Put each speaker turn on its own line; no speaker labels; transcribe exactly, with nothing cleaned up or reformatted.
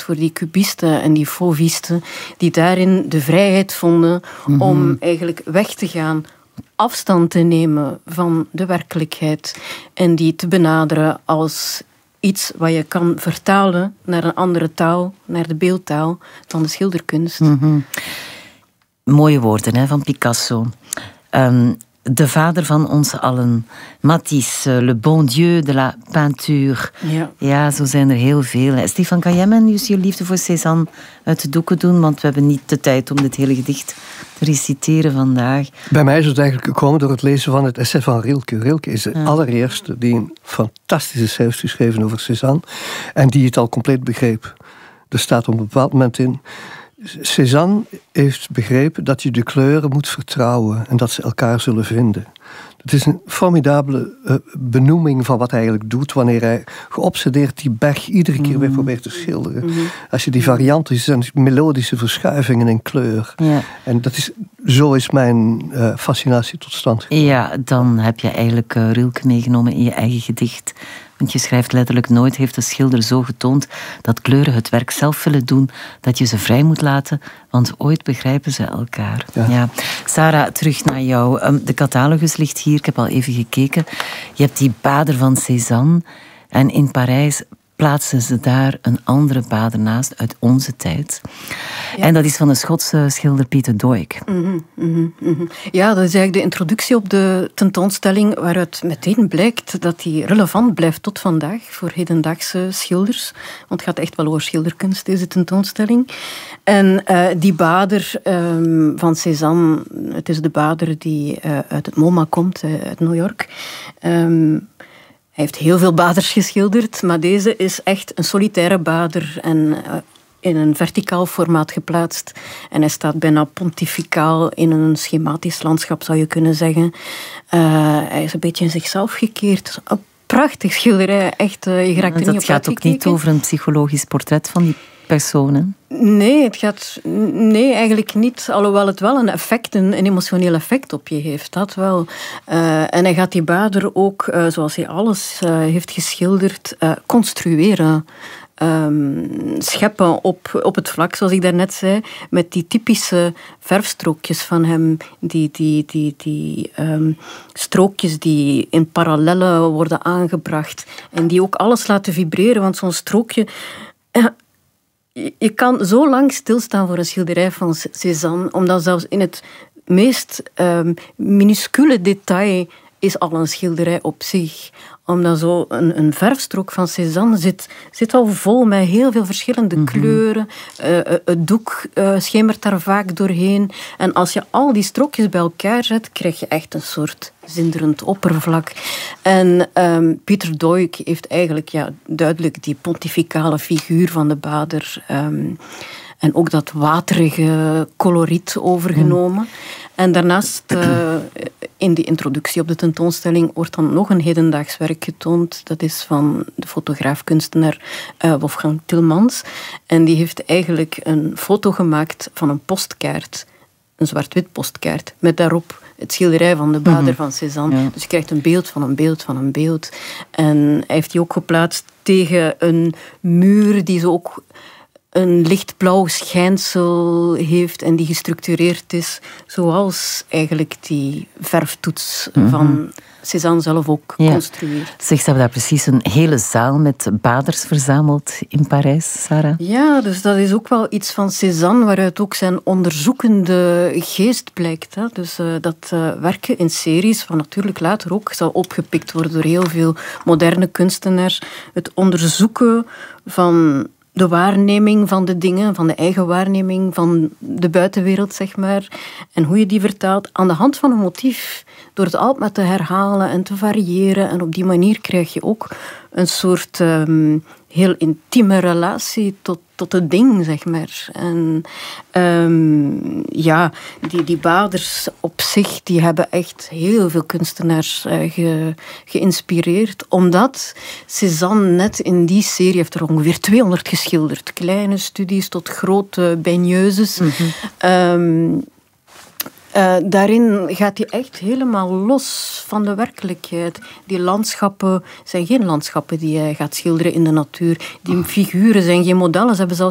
geweest voor die cubisten en die fauvisten, die daarin de vrijheid vonden mm-hmm. om eigenlijk weg te gaan, afstand te nemen van de werkelijkheid en die te benaderen als iets wat je kan vertalen naar een andere taal, naar de beeldtaal van de schilderkunst.
Mm-hmm. Mooie woorden hè, van Picasso. Um, de vader van ons allen. Matisse, le bon Dieu de la peinture.
Ja,
ja zo zijn er heel veel. Stefan, kan jij me dus je liefde voor Cézanne uit de doeken doen? Want we hebben niet de tijd om dit hele gedicht te reciteren vandaag.
Bij mij is het eigenlijk gekomen door het lezen van het essay van Rilke. Rilke is de ja. allereerste die een fantastische essay heeft geschreven over Cézanne en die het al compleet begreep. Er staat op een bepaald moment in: Cézanne heeft begrepen dat je de kleuren moet vertrouwen en dat ze elkaar zullen vinden. Het is een formidabele uh, benoeming van wat hij eigenlijk doet wanneer hij geobsedeerd die berg iedere keer mm-hmm. weer probeert te schilderen. Mm-hmm. Als je die varianten ziet, zijn melodische verschuivingen in kleur. Ja. En dat is, zo is mijn uh, fascinatie tot stand gekomen.
Ja, dan heb je eigenlijk uh, Rilke meegenomen in je eigen gedicht. Want je schrijft letterlijk: nooit heeft de schilder zo getoond dat kleuren het werk zelf willen doen, dat je ze vrij moet laten, want ooit begrijpen ze elkaar. Ja. Ja. Sarah, terug naar jou. Um, de catalogus ligt hier, ik heb al even gekeken. Je hebt die bader van Cézanne en in Parijs plaatsen ze daar een andere bader naast uit onze tijd. Ja. En dat is van de Schotse schilder Peter Doig.
Mm-hmm, mm-hmm, mm-hmm. Ja, dat is eigenlijk de introductie op de tentoonstelling, waaruit meteen blijkt dat die relevant blijft tot vandaag voor hedendaagse schilders. Want het gaat echt wel over schilderkunst, deze tentoonstelling. En uh, die bader um, van Cézanne, het is de bader die uh, uit het MoMA komt, uh, uit New York. Um, Hij heeft heel veel baders geschilderd, maar deze is echt een solitaire bader en uh, in een verticaal formaat geplaatst. En hij staat bijna pontificaal in een schematisch landschap, zou je kunnen zeggen. Uh, hij is een beetje in zichzelf gekeerd. Een prachtig schilderij, echt. Uh, je raakt er niet op
Dat gaat ook niet over een psychologisch portret van die persoon.
Nee, het gaat, nee, eigenlijk niet. Alhoewel het wel een effect, een, een emotioneel effect op je heeft. Dat wel. Uh, en hij gaat die bader ook, uh, zoals hij alles uh, heeft geschilderd, uh, construeren. Um, scheppen op, op het vlak, zoals ik daarnet zei, met die typische verfstrookjes van hem, die, die, die, die um, strookjes die in parallellen worden aangebracht en die ook alles laten vibreren, want zo'n strookje... Uh, Je kan zo lang stilstaan voor een schilderij van Cézanne, omdat zelfs in het meest um, minuscule detail is al een schilderij op zich. Omdat zo een, een verfstrook van Cézanne zit, zit al vol met heel veel verschillende mm-hmm. kleuren. Uh, het doek uh, schemert daar vaak doorheen. En als je al die strookjes bij elkaar zet, krijg je echt een soort zinderend oppervlak. En um, Peter Doig heeft eigenlijk ja, duidelijk die pontificale figuur van de bader um, en ook dat waterige coloriet overgenomen. Mm. En daarnaast, uh, in de introductie op de tentoonstelling, wordt dan nog een hedendaags werk getoond. Dat is van de fotograaf-kunstenaar uh, Wolfgang Tillmans. En die heeft eigenlijk een foto gemaakt van een postkaart. Een zwart-wit postkaart. Met daarop het schilderij van de bader mm-hmm. van Cézanne. Ja. Dus je krijgt een beeld van een beeld van een beeld. En hij heeft die ook geplaatst tegen een muur die zo ook een lichtblauw schijnsel heeft en die gestructureerd is, zoals eigenlijk die verftoets mm-hmm. van Cézanne zelf ook ja. construeert.
Zeg, ze hebben daar precies een hele zaal met baders verzameld in Parijs, Sarah?
Ja, dus dat is ook wel iets van Cézanne, waaruit ook zijn onderzoekende geest blijkt. Hè? Dus uh, dat uh, werken in series, wat natuurlijk later ook zal opgepikt worden door heel veel moderne kunstenaars, het onderzoeken van de waarneming van de dingen, van de eigen waarneming van de buitenwereld, zeg maar. En hoe je die vertaalt aan de hand van een motief. Door het altijd maar te herhalen en te variëren. En op die manier krijg je ook een soort um, heel intieme relatie tot, tot het ding, zeg maar. En um, ja, die, die baders op zich, die hebben echt heel veel kunstenaars uh, ge, geïnspireerd. Omdat Cézanne net in die serie heeft er ongeveer tweehonderd geschilderd. Kleine studies tot grote baigneuses. Mm-hmm. Um, Uh, daarin gaat hij echt helemaal los van de werkelijkheid. Die landschappen zijn geen landschappen die hij gaat schilderen in de natuur. Die figuren zijn geen modellen. Ze hebben zelfs